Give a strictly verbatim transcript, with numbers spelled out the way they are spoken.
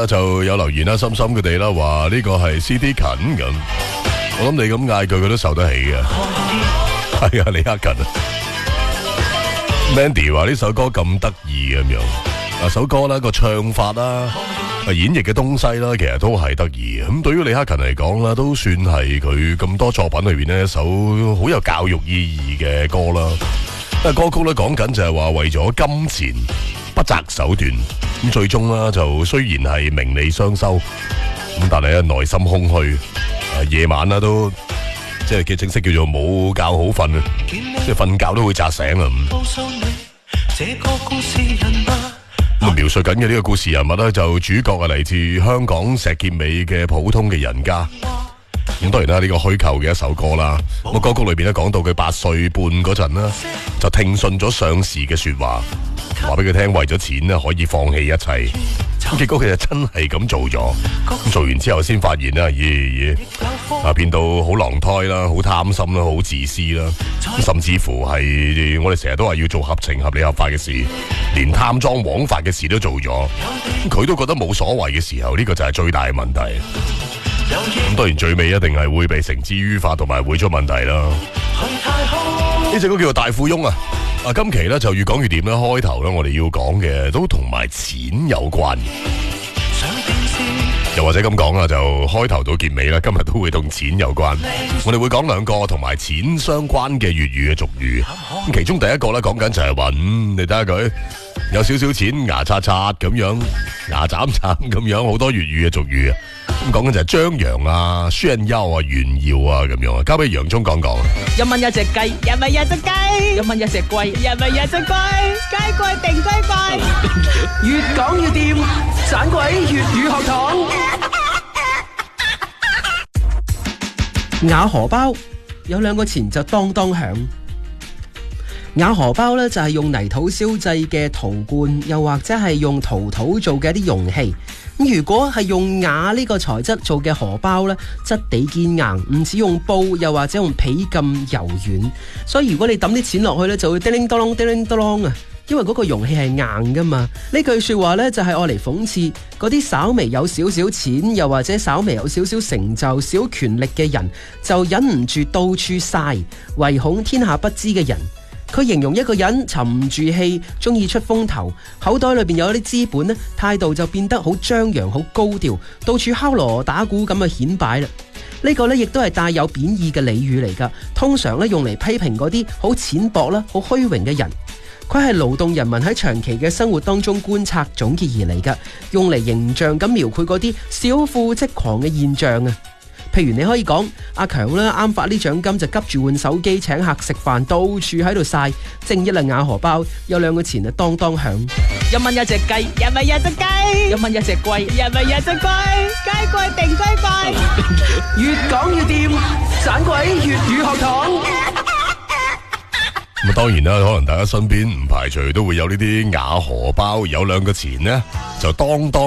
啦，就有留言啦，深深佢哋啦，話呢個係 C D 近咁。我諗你咁嗌佢，佢都受得起嘅。係啊，李克勤啊。Mandy 話呢首歌咁得意咁樣，嗱首歌啦個唱法啦，演繹嘅東西啦，其實都係得意嘅。咁對於李克勤嚟講啦，都算係佢咁多作品裏邊呢一首好有教育意義嘅歌啦。因為歌曲咧講緊就係話為咗金錢不擇手段，咁最終啦就雖然係名利雙收，咁但係咧內心空虛，夜晚啦都即係嘅正式叫做冇覺好瞓啊，即係瞓覺都會扎醒啊。咁描述緊嘅呢個故事人物咧，就主角係嚟自香港石硤尾嘅普通嘅人家。咁當然啦，呢個虛構嘅一首歌啦。咁歌曲裏邊咧講到佢八歲半嗰陣啦，就聽信咗上司嘅說話，話俾佢聽為咗錢咧可以放棄一切。咁結果佢就真係咁做咗。咁做完之後先發現啦，咦咦啊變到好狼胎啦，好貪心啦，好自私啦，甚至乎係我哋成日都話要做合情合理合法嘅事，連貪贓枉法嘅事都做咗。佢都覺得冇所謂嘅時候，呢個就係最大嘅問題。咁當然最尾一定係會被繩之於法，同埋會出問題啦。呢隻歌叫做大富翁啊！啊，今期咧就越講越掂啦。開頭咧我哋要講嘅都同埋錢有關，又或者咁講啊，就開頭到結尾啦。今日都會同錢有關。我哋會講兩個同埋錢相關嘅粵語嘅俗語。咁其中第一個咧講緊就係話，嗯，你睇下佢有少少錢，牙刷刷咁樣，牙斬斬咁樣，好多粵語嘅俗語啊。咁講緊就係張揚啊、炫耀啊、炫耀啊咁樣啊，交俾楊聰講講。 一蚊一隻雞，一蚊一隻雞，一蚊一隻龜，一蚊一隻龜，雞貴定雞貴，越講越掂，盞鬼粵語學堂。 瓦荷包有兩個錢就當當響。瓦荷包咧就係用泥土燒製嘅陶罐，又或者係用陶土做嘅一啲容器。咁如果係用瓦呢個材質做嘅荷包咧，質地堅硬，唔似用布又或者用皮咁柔軟，所以如果你抌啲錢落去咧，就會叮叮當啷叮叮當啷啊，因為嗰個容器係硬噶嘛。呢句說話咧就係愛嚟諷刺嗰啲稍微有少少錢，又或者稍微有少少成就、小權力嘅人，就忍唔住到處晒，唯恐天下不知嘅人。佢形容一個人沉唔住氣，中意出風頭，口袋裏邊有一啲資本呢，態度就變得好張揚、好高調，到處敲鑼打鼓咁去顯擺啦。呢個呢亦都係帶有貶義嘅俚語嚟噶，通常呢用嚟批評嗰啲好淺薄啦、好虛榮嘅人。佢係勞動人民喺長期嘅生活當中觀察總結而嚟噶，用嚟形象咁描繪嗰啲小富即狂嘅現象啊。譬如你可以講阿強啦，啱發呢獎金就急住換手機請客食飯，到處喺度晒，正一粒瓦荷包有兩個錢啊，當當響。 一蚊一隻雞，一蚊一隻雞，一蚊一隻龜，一蚊一隻龜，雞貴定雞貴， 越講越掂，盞鬼粵語學堂。 咁啊，當然啦，可能大家身邊唔排除都會有呢啲瓦荷包，有兩個錢呢，就當當